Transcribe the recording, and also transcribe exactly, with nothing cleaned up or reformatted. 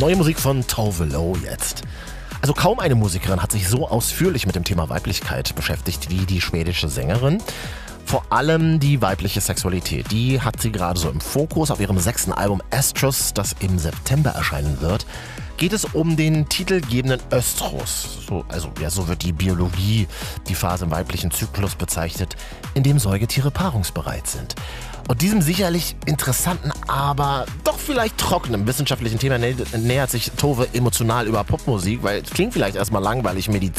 Neue Musik von Tove Lo jetzt. Also kaum eine Musikerin hat sich so ausführlich mit dem Thema Weiblichkeit beschäftigt wie die schwedische Sängerin. Vor allem die weibliche Sexualität, die hat sie gerade so im Fokus. Auf ihrem sechsten Album Estrus, das im September erscheinen wird, geht es um den titelgebenden Östrus. So, also ja, so wird die Biologie, die Phase im weiblichen Zyklus bezeichnet, in dem Säugetiere paarungsbereit sind. Und diesem sicherlich interessanten, aber doch vielleicht trockenen wissenschaftlichen Thema nä- nähert sich Tove emotional über Popmusik, weil es klingt vielleicht erstmal langweilig, Medizin